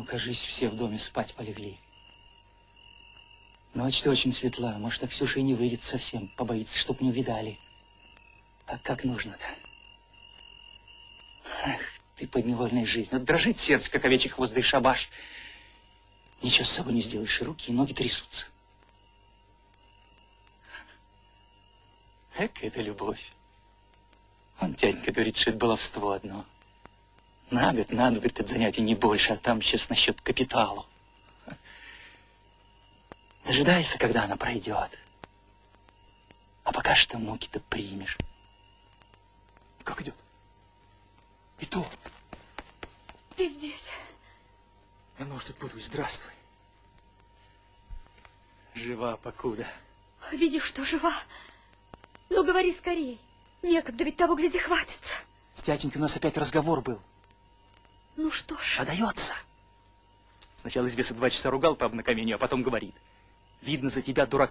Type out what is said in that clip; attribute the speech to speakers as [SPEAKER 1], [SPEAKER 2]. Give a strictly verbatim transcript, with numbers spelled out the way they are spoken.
[SPEAKER 1] кажись, все в доме спать полегли. Ночь-то очень светла. Может, а Ксюша и не выйдет совсем. Побоится, чтоб не увидали. А как нужно-то? Ах, ты подневольная жизнь. Вот дрожит сердце, как овечий хвост, да и шабаш. Ничего с собой не сделаешь, и руки, и ноги трясутся. Эк, это любовь. Он, дяденька, говорит, что это баловство одно. На год, надо, говорит, это занятие не больше, а там сейчас насчет капиталу. Дожидайся, когда она пройдет. А пока что муки-то примешь.
[SPEAKER 2] Как идет? И то.
[SPEAKER 3] Ты здесь.
[SPEAKER 2] Я, может, отпутаюсь. Здравствуй.
[SPEAKER 1] Жива покуда.
[SPEAKER 3] Видишь, что жива. Ну, говори скорей. Некогда, ведь того, гляди, хватится.
[SPEAKER 1] С дяденькой у нас опять разговор был.
[SPEAKER 3] Ну что ж.
[SPEAKER 1] Подается. Сначала из веса два часа ругал, правда, на камень, а потом говорит. Видно, за тебя, дурака,